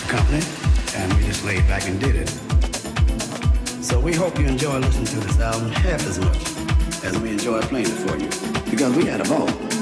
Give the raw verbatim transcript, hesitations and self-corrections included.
company, and we just laid back and did it. So we hope you enjoy listening to this album half as much as we enjoy playing it for you, because we had a ball.